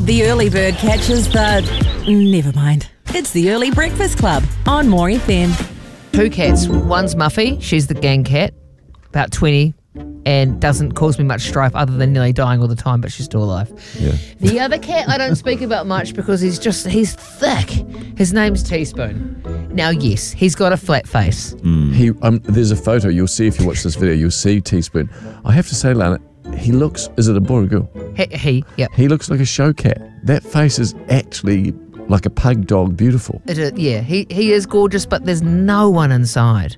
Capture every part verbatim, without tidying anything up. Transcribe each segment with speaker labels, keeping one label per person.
Speaker 1: The early bird catches the... Never mind. It's the Early Breakfast Club on More F M.
Speaker 2: Two cats. One's Muffy. She's the gang cat, about twenty, and doesn't cause me much strife other than nearly dying all the time, but she's still alive.
Speaker 3: Yeah.
Speaker 2: The other cat I don't speak about much because he's just, he's thick. His name's Teaspoon. Now, yes, he's got a flat face.
Speaker 3: Mm. He, um, there's a photo, you'll see if you watch this video, you'll see Teaspoon. I have to say, Lana, he looks, is it a boy or a girl?
Speaker 2: He, he yep.
Speaker 3: He looks like a show cat. That face is actually like a pug dog, beautiful.
Speaker 2: It is, yeah, he, he is gorgeous, but there's no one inside.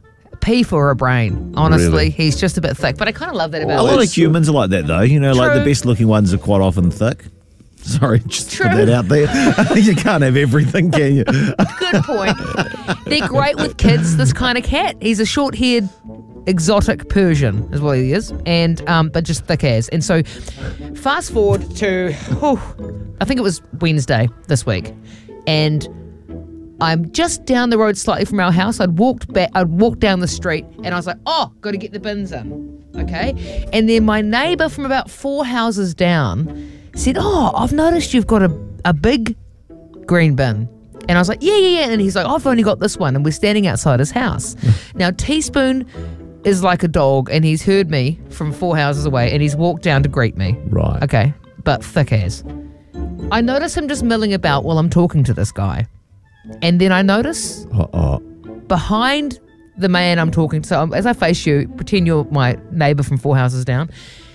Speaker 2: P for a brain, honestly.
Speaker 3: Really?
Speaker 2: He's just a bit thick, but I kind of love that about
Speaker 4: A
Speaker 2: him.
Speaker 4: lot of humans are like that, though. You know, like
Speaker 2: True.
Speaker 4: the best looking ones are quite often thick. Sorry, just
Speaker 2: True.
Speaker 4: put that out there. You can't have everything, can you?
Speaker 2: Good point. They're great with kids, this kind of cat. He's a short-haired, exotic Persian is what he is, and um, but just thick as. And so fast forward to, oh, I think it was Wednesday this week, and I'm just down the road slightly from our house. I'd walked back, I'd walked down the street, and I was like, oh, got to get the bins in, okay? And then my neighbour from about four houses down said, oh, I've noticed you've got a, a big green bin. And I was like, yeah, yeah, yeah. And he's like, I've only got this one. And we're standing outside his house. Now, Teaspoon is like a dog, and he's heard me from four houses away, and he's walked down to greet me.
Speaker 3: Right.
Speaker 2: Okay, but thick as. I notice him just milling about while I'm talking to this guy. And then I notice
Speaker 3: Uh-oh.
Speaker 2: behind the man I'm talking to, so as I face you, pretend you're my neighbour from four houses down.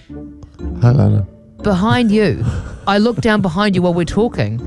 Speaker 3: Hi, Lana.
Speaker 2: Behind you, I look down behind you while we're talking,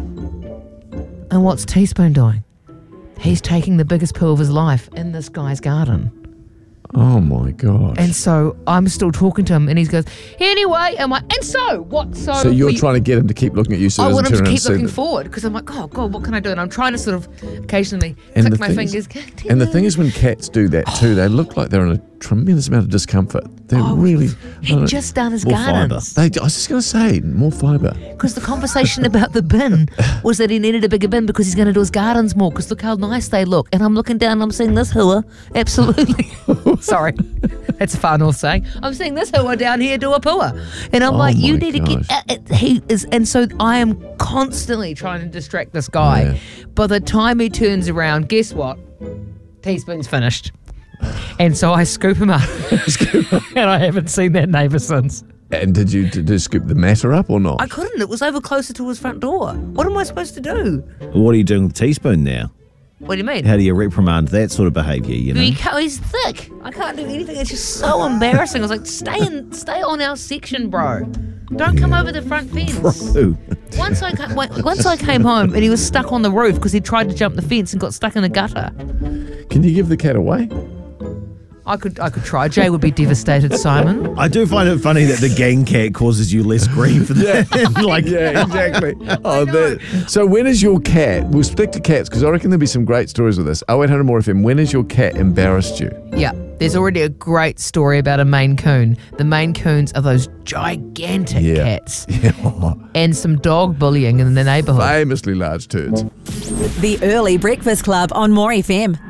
Speaker 2: and what's Teaspoon doing? He's taking the biggest poo of his life in this guy's garden.
Speaker 3: Oh, my gosh.
Speaker 2: And so I'm still talking to him, and he goes, anyway, I'm like, and so, what? So,
Speaker 3: So you're
Speaker 2: we-
Speaker 3: trying to get him to keep looking at you so
Speaker 2: I
Speaker 3: he
Speaker 2: want
Speaker 3: doesn't
Speaker 2: him
Speaker 3: turn
Speaker 2: to
Speaker 3: around
Speaker 2: keep
Speaker 3: and
Speaker 2: looking
Speaker 3: see
Speaker 2: forward, because I'm like, oh, God, what can I do? And I'm trying to sort of occasionally
Speaker 3: And the
Speaker 2: click my
Speaker 3: thing
Speaker 2: fingers.
Speaker 3: is- And the thing is, when cats do that too, they look like they're in a tremendous amount of discomfort. They're
Speaker 2: Oh,
Speaker 3: really... I don't
Speaker 2: He'd
Speaker 3: know,
Speaker 2: just done his
Speaker 4: More
Speaker 2: gardens.
Speaker 3: they, I was just going to say, more fibre.
Speaker 2: Because the conversation about the bin was that he needed a bigger bin because he's going to do his gardens more, because look how nice they look. And I'm looking down and I'm seeing this hua. Absolutely. Sorry. That's a far north saying. I'm seeing this hua down here do a pua. And I'm
Speaker 3: Oh
Speaker 2: like, you
Speaker 3: my
Speaker 2: need to
Speaker 3: gosh.
Speaker 2: get... Uh, uh, he is, and so I am constantly trying to distract this guy.
Speaker 3: Yeah.
Speaker 2: By the time he turns around, guess what? Teaspoon's finished. And so I scoop him up. And I haven't seen that neighbour since.
Speaker 3: And did you did you scoop the matter up or not?
Speaker 2: I couldn't. It was over closer to his front door. What am I supposed to do?
Speaker 4: What are you doing with Teaspoon now?
Speaker 2: What do you mean?
Speaker 4: How do you reprimand that sort of behaviour, you know?
Speaker 2: He can't, he's thick. I can't do anything. It's just so embarrassing. I was like, stay in, stay on our section, bro. Don't come over the front fence.
Speaker 4: Ooh.
Speaker 2: Once I ca- wait, once I came home and he was stuck on the roof because he tried to jump the fence and got stuck in the gutter.
Speaker 3: Can you give the cat away?
Speaker 2: I could I could try. Jay would be devastated, Simon.
Speaker 4: I do find it funny that the gang cat causes you less grief. Yeah. like,
Speaker 3: Yeah, exactly. Oh, that, so when is your cat, we'll stick to cats because I reckon there'll be some great stories with this. oh eight hundred more F M, when has your cat embarrassed you?
Speaker 2: Yeah, there's already a great story about a Maine Coon. The Maine Coons are those gigantic
Speaker 3: Yeah.
Speaker 2: cats.
Speaker 3: Yeah.
Speaker 2: And some dog bullying in the neighbourhood.
Speaker 3: Famously large turds.
Speaker 1: The Early Breakfast Club on More F M.